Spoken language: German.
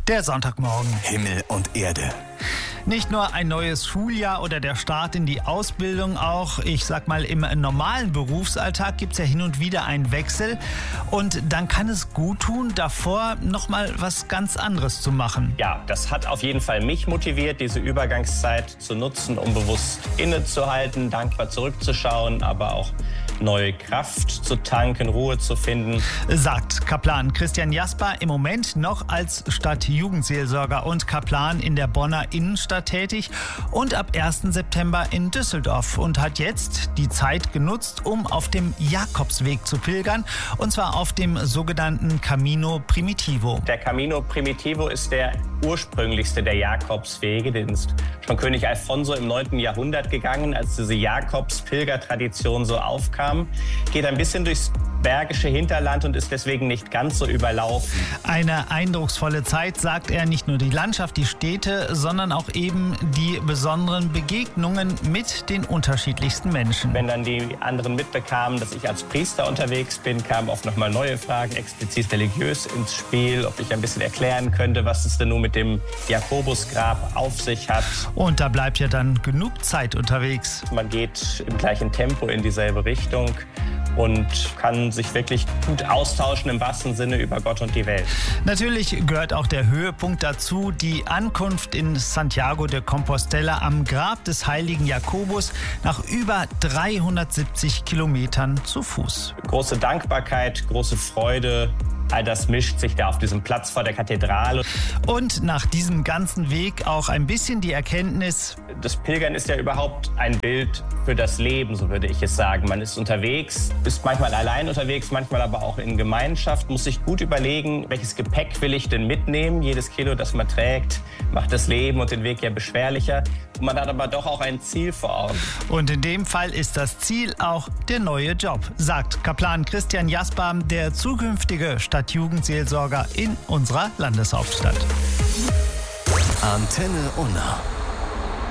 Der Sonntagmorgen. Himmel und Erde. Nicht nur ein neues Schuljahr oder der Start in die Ausbildung, auch, ich sag mal, im normalen Berufsalltag gibt es ja hin und wieder einen Wechsel. Und dann kann es gut tun, davor nochmal was ganz anderes zu machen. Ja, das hat auf jeden Fall mich motiviert, diese Übergangszeit zu nutzen, um bewusst innezuhalten, dankbar zurückzuschauen, aber auch neue Kraft zu tanken, Ruhe zu finden. Sagt Kaplan Christian Jasper, im Moment noch als Stadtjugendseelsorger und Kaplan in der Bonner Innenstadt tätig und ab 1. September in Düsseldorf und hat jetzt die Zeit genutzt, um auf dem Jakobsweg zu pilgern, und zwar auf dem sogenannten Camino Primitivo. Der Camino Primitivo ist der ursprünglichste der Jakobswege, den ist schon König Alfonso im 9. Jahrhundert gegangen, als diese Jakobs-Pilgertradition so aufkam. Geht ein bisschen durchs bergische Hinterland und ist deswegen nicht ganz so überlaufen. Eine eindrucksvolle Zeit, sagt er, nicht nur die Landschaft, die Städte, sondern auch eben die besonderen Begegnungen mit den unterschiedlichsten Menschen. Wenn dann die anderen mitbekamen, dass ich als Priester unterwegs bin, kamen oft nochmal neue Fragen, explizit religiös ins Spiel, ob ich ein bisschen erklären könnte, was es denn nun mit dem Jakobusgrab auf sich hat. Und da bleibt ja dann genug Zeit unterwegs. Man geht im gleichen Tempo in dieselbe Richtung und kann sich wirklich gut austauschen im wahrsten Sinne über Gott und die Welt. Natürlich gehört auch der Höhepunkt dazu, die Ankunft in Santiago de Compostela am Grab des heiligen Jakobus nach über 370 Kilometern zu Fuß. Große Dankbarkeit, große Freude. All das mischt sich da auf diesem Platz vor der Kathedrale. Und nach diesem ganzen Weg auch ein bisschen die Erkenntnis: Das Pilgern ist ja überhaupt ein Bild für das Leben, so würde ich es sagen. Man ist unterwegs, ist manchmal allein unterwegs, manchmal aber auch in Gemeinschaft, muss sich gut überlegen, welches Gepäck will ich denn mitnehmen. Jedes Kilo, das man trägt, macht das Leben und den Weg ja beschwerlicher. Und man hat aber doch auch ein Ziel vor Augen. Und in dem Fall ist das Ziel auch der neue Job, sagt Kaplan Christian Jasper, der zukünftige Stadtjugendseelsorger in unserer Landeshauptstadt. Antenne Unna.